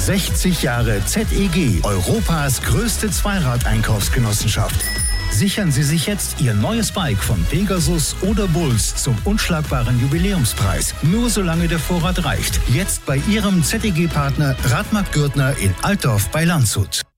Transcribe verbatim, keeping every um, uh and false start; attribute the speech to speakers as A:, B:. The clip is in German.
A: sechzig Jahre Z E G, Europas größte Zweirad-Einkaufsgenossenschaft. Sichern Sie sich jetzt Ihr neues Bike von Pegasus oder Bulls zum unschlagbaren Jubiläumspreis. Nur solange der Vorrat reicht. Jetzt bei Ihrem Z E G-Partner Radmarkt Gürtner in Altdorf bei Landshut.